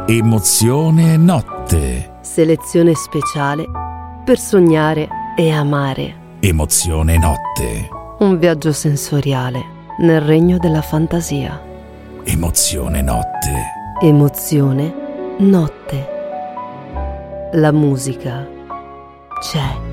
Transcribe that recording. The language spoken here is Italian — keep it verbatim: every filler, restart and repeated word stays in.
Emozione Notte. Selezione speciale per sognare e amare. Emozione Notte. Un viaggio sensoriale nel regno della fantasia. Emozione Notte. Emozione Notte. La musica c'è.